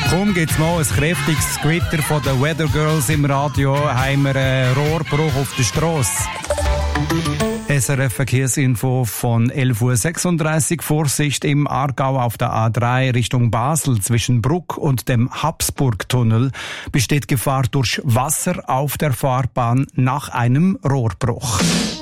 Kaum gibt's noch ein kräftiges Gewitter von den Weather Girls im Radio, haben wir einen Rohrbruch auf der Strasse. SRF Verkehrsinfo von 11.36 Uhr. Vorsicht im Aargau auf der A3 Richtung Basel zwischen Bruck und dem Habsburgtunnel besteht Gefahr durch Wasser auf der Fahrbahn nach einem Rohrbruch.